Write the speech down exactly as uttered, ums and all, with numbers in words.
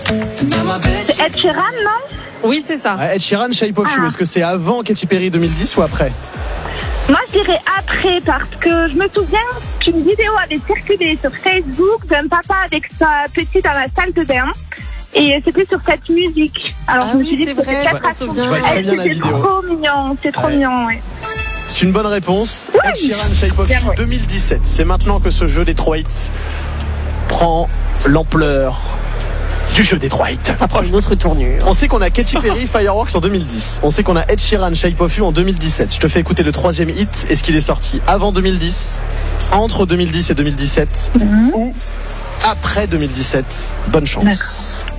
C'est Ed Sheeran, non? Oui, c'est ça. Ouais, Ed Sheeran, Shape of You. Ah. Est-ce que c'est avant Katy Perry deux mille dix ou après? Moi, je dirais après, parce que je me souviens qu'une vidéo avait circulé sur Facebook d'un papa avec sa petite dans la salle de bain. Et c'était sur cette musique. Alors, Ah je me oui, suis dit c'est que vrai, c'était je me quatre souviens. Je vois très Eh, bien la c'était vidéo. trop mignon, c'est trop Ouais. mignon, ouais. C'est une bonne réponse. Oui. Ed Sheeran, Shape of Bien You joué. deux mille dix-sept. C'est maintenant que ce jeu Detroit prend l'ampleur du jeu Detroit. Ça prend une autre tournure. On sait qu'on a Katy Perry, Fireworks en deux mille dix. On sait qu'on a Ed Sheeran, Shape of You en deux mille dix-sept. Je te fais écouter le troisième hit. Est-ce qu'il est sorti avant deux mille dix, entre deux mille dix et deux mille dix-sept, Mhm. ou après deux mille dix-sept? Bonne chance.